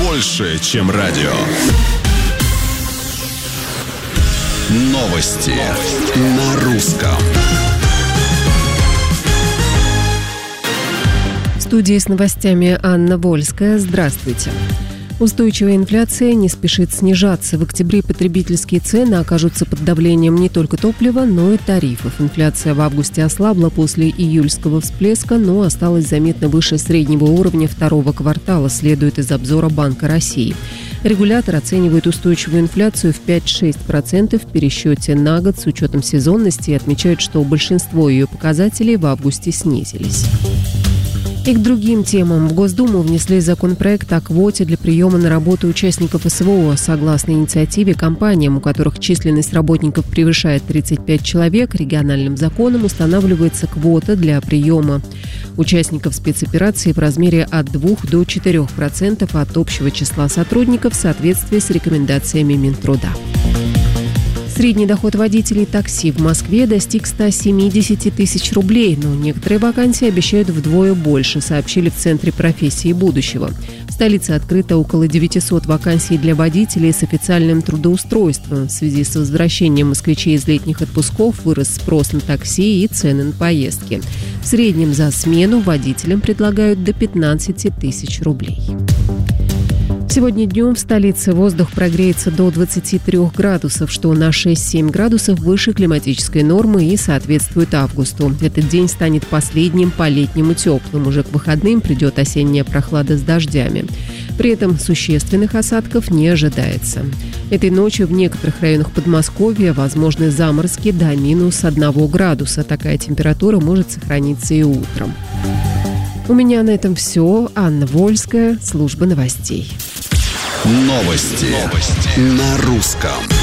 больше, чем радио. Новости на русском. В студии с новостями Анна Вольская. Здравствуйте. Устойчивая инфляция не спешит снижаться. В октябре потребительские цены окажутся под давлением не только топлива, но и тарифов. Инфляция в августе ослабла после июльского всплеска, но осталась заметно выше среднего уровня второго квартала, следует из обзора Банка России. Регулятор оценивает устойчивую инфляцию в 5-6% в пересчете на год с учетом сезонности и отмечает, что большинство ее показателей в августе снизились. И к другим темам. В Госдуму внесли законопроект о квоте для приема на работу участников СВО. Согласно инициативе, компаниям, у которых численность работников превышает 35 человек, региональным законом устанавливается квота для приема участников спецоперации в размере от 2 до 4% от общего числа сотрудников в соответствии с рекомендациями Минтруда. Средний доход водителей такси в Москве достиг 170 тысяч рублей, но некоторые вакансии обещают вдвое больше, сообщили в Центре профессии будущего. В столице открыто около 900 вакансий для водителей с официальным трудоустройством. В связи с возвращением москвичей из летних отпусков вырос спрос на такси и цены на поездки. В среднем за смену водителям предлагают до 15 тысяч рублей. Сегодня днем в столице воздух прогреется до 23 градусов, что на 6-7 градусов выше климатической нормы и соответствует августу. Этот день станет последним по-летнему теплым. Уже к выходным придет осенняя прохлада с дождями. При этом существенных осадков не ожидается. Этой ночью в некоторых районах Подмосковья возможны заморозки до минус 1 градуса. Такая температура может сохраниться и утром. У меня на этом все. Анна Вольская, служба новостей. Новости на русском.